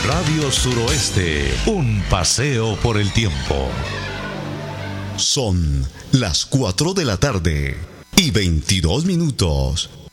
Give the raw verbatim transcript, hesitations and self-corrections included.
Radio Suroeste, un paseo por el tiempo. Son las cuatro de la tarde y veintidós minutos.